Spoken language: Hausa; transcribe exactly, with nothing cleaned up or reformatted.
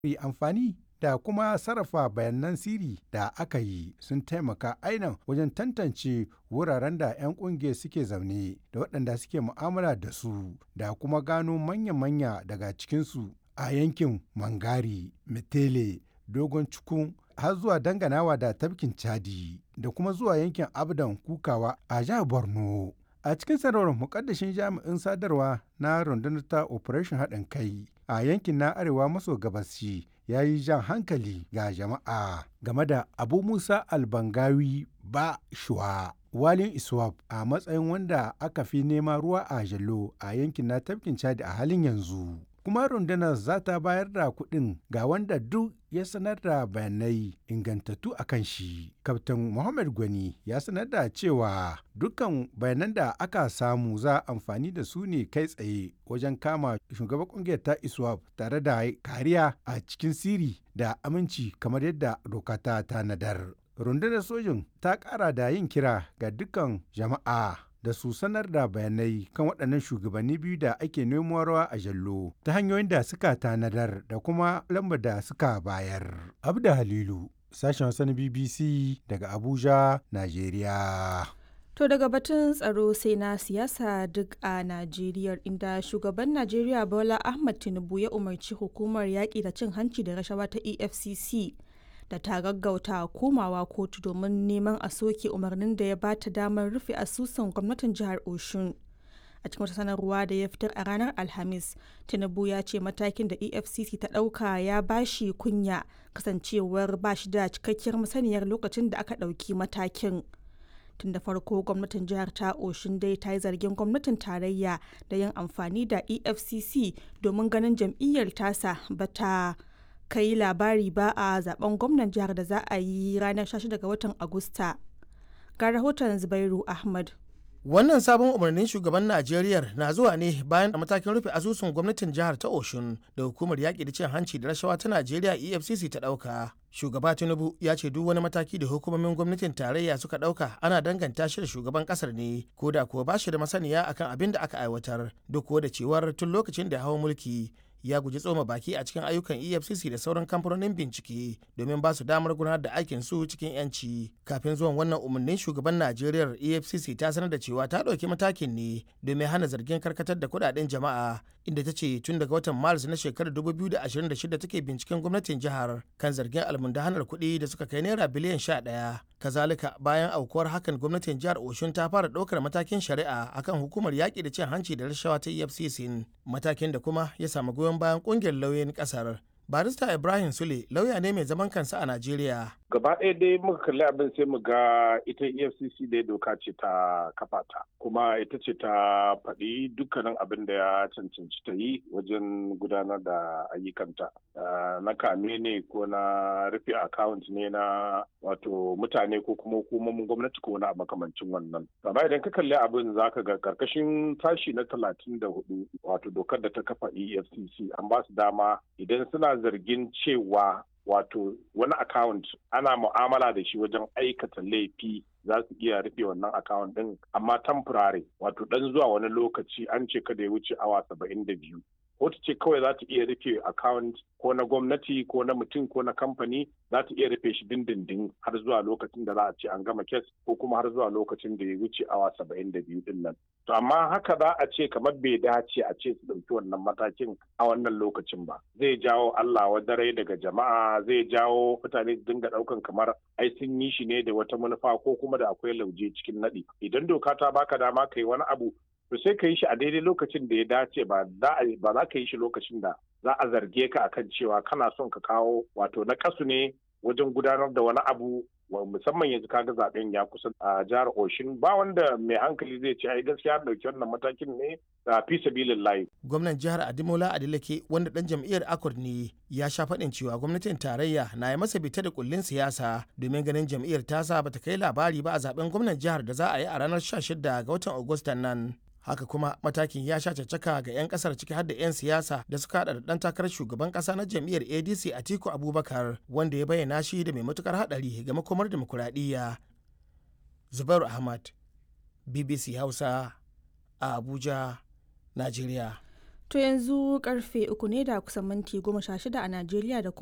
amfani da kuma sarrafa bayanan sirri da aka yi sun taimaka ainihin wajen tantance wuraren da 'yan ƙungiyar suke zaune da waɗanda suke mu'amala da su da kuma gano manya-manya daga cikinsu a yankin Mangari, Metele, Dogon Cikun har zuwa danganawa da tafkin Chadi da kuma zuwa yankin Abdan Kukawa a jihar Borno. A cikin sanarwar mukaddashin jami'in sadarwa na rundunar ta Operation haɗin kai a yankin na arewa maso gabashi ya yi jan hankali ga jama'a game da Abu Musa Albangawi ba shuwa walin iswap a matsayin wanda aka fi nema ruwa a jallo a yankin na tafkin Chadi a halin yanzu. Kuma rundunar za ta bayar da kuɗin ga wanda duk ya sanar da bayanai ingantattu a kan shi. Kaftin Muhammad Gwani ya sanar da cewa dukkan bayanan da aka samu za amfani da su ne kai tsaye wajen kama shugaban kungiyar ta iswap tare da kariya a cikin sirri da aminci kamar yadda doka ta tanadar. Rundunar sojin ta ƙara da yin kira ga dukkan jama'a da su sanar da bayanai kan waɗannan shugabanni biyu da ake nemo ruwa a jallo ta hanyoyin da suka tanadar da kuma lambar da suka bayar. Abda Halilu, sashen Hausa B B C daga Abuja, Najeriya. To daga batun tsaro sai na siyasa duk a Najeriya inda shugaban Najeriya Bola Ahmed Tinubu ya umarci hukumar yaƙi da cin hanci da rashawa ta E F C C da ta gaggauta komawa kotu domin neman a soke umarnin da ya ba ta damar rufe asusun gwamnatin jihar Oshun. A cikin wata sanarwa da ya fitar a ranar Alhamis, Tinubu ya ce matakin da E F C C ta ɗauka ya ba shi kunya kasancewar ba shi da cikakkiyar masaniyar lokacin da aka ɗauki matakin. Tun da farko gwamnatin jihar ta Oshun dai ta yi zargin gwamnatin tarayya da yin amfani da E F C C domin ganin jam'iyyar tasa ba ta kai labari ba a zaben gwamnan jihar da za a yi ranar sha shida ga watan Agusta. Ga rahoton Zubairu Ahmad. Wannan sabon umarnin shugaban Najeriya na zuwa ne bayan a matakin rufe asusun gwamnatin jihar ta Oshun da hukumar yaƙi da cin hanci da rashawa ta Najeriya E F C C ta ɗauka. Shugaba Tinubu ya ce duk wani mataki da hukumomin gwamnatin tarayya suka ɗauka ana danganta shi da shugaban ƙasar ne, ko da kuwa ba shi da masaniya akan abin da aka aiwatar, duk kuwa da cewar tun lokacin da ya hau mulki ya guji tsoma baki a cikin ayyukan E F C C da sauran kamfanonin bincike domin ba su damar gudanar da aikin su cikin yanci. Kafin zuwan wannan umarnin shugaban Najeriya E F C C ta sanar da cewa ta ɗauki matakin ne domin hana zargin karkatar da kuɗaɗen jama'a, inda ta ce tun daga watan Maris na shekarar dubu biyu da ashirin da shida take binciken gwamnatin jihar kan zargin almundahanar kuɗi da suka kai naira biliyan sha ɗaya. Kazalika bayan aukuwar hakan gwamnatin jihar Oshun ta fara ɗaukar matakin shari'a akan hukumar yaƙi da cin hanci da rashawa ta E F C C, matakin da kuma ya samu goyon bayan ƙungiyar lauyoyin ƙasar. Barista Ibrahim Sule lauya ne mai zaman kansa a Najeriya. Gaba ɗaya dai muka kalli abin sai mu ga ita E F C C dai doka ce ta kafa ta, kuma ita ce ta faɗi dukkanin abin da ya cancanci ta yi wajen gudanar da ayyukanta. Na kame ne ko na rufe account ne na wato mutane ko kuma hukumomin gwamnati ko na makamancin wannan. Gaba idan ka kalli abin za ka ga karkashin sashi na talatin da hudu wato dokar da ta kafa E F C C an ba su dama idan suna zargin cewa wato wani account ana mu'amala da shi wajen aikata laifi za su iya rufe wannan account din amma temporary wato dan zuwa wani lokaci an ce kada ya wuce awa saba'in da biyu. Kotu ce kawai za ta iya rufe account ko na gwamnati ko na mutum ko na kamfani za ta iya rufe shi dindindin har zuwa lokacin da za a ce an gama kes ko kuma har zuwa lokacin da ya wuce awa saba'in da biyu din nan. To amma haka za a ce kamar bai dace a ce su ɗauki wannan matakin a wannan lokacin ba. Zai jawo Allah wadarai daga jama'a, zai jawo mutane su dinga ɗaukan kamar ai sun yi shi ne da wata manufa ko kuma da akwai lauje cikin naɗi. Idan doka ta baka dama kai wani abu to sai ka yi shi a daidai lokacin da ya dace ba za ka yi shi lokacin da za a zarge ka akan cewa kana son ka kawo wato na kasu ne wajen gudanar da wani abu musamman yanzu kaga zaben ya kusa a jihar Oshun ba wanda mai hankali zai ce ai gaskiya dauki wannan matakin ne a fi sabilillahi. Gwamnan jihar Adimola Adeleke wanda dan jam'iyyar Accord ne ya sha faɗin cewa gwamnatin tarayya na yi masa bita da kullin siyasa domin ganin jam'iyyar tasa bata kai labari ba a zaben gwamnan jihar da za a yi a ranar sha shida ga watan Agustan nan. Haka kuma matakin ya sha caccaka ga 'yan kasar ciki har da 'yan siyasa da suka hada da dan takarar shugaban kasa na jam'iyyar A D C Atiku Abubakar wanda ya bayyana shi da mai matukar hadari ga makomar demokuraɗiyya. Zubairu Ahmad, B B C Hausa a Abuja, Najeriya. To yanzu karfe uku ne da kusan minti goma sha shida a Najeriya da kuma